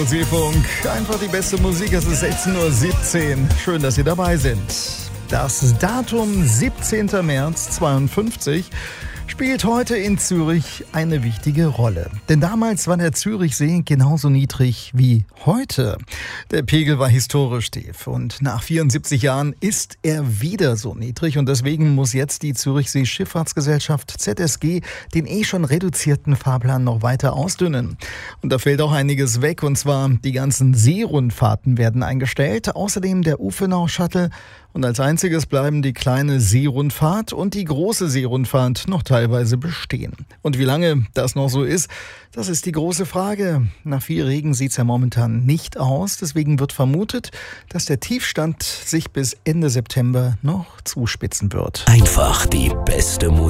Musikfunk, einfach die beste Musik, es ist 16:17 Uhr. Schön, dass Sie dabei sind. Das Datum 17. März 52 spielt heute in Zürich eine wichtige Rolle. Denn damals war der Zürichsee genauso niedrig wie heute. Der Pegel war historisch tief und nach 74 Jahren ist er wieder so niedrig. Und deswegen muss jetzt die Zürichsee Schifffahrtsgesellschaft ZSG den schon reduzierten Fahrplan noch weiter ausdünnen. Und da fällt auch einiges weg, und zwar die ganzen Seerundfahrten werden eingestellt, außerdem der Uffenau-Shuttle. Und als einziges bleiben die kleine Seerundfahrt und die große Seerundfahrt noch teilweise bestehen. Und wie lange das noch so ist, das ist die große Frage. Nach viel Regen sieht es ja momentan nicht aus. Deswegen wird vermutet, dass der Tiefstand sich bis Ende September noch zuspitzen wird. Einfach die beste Musik.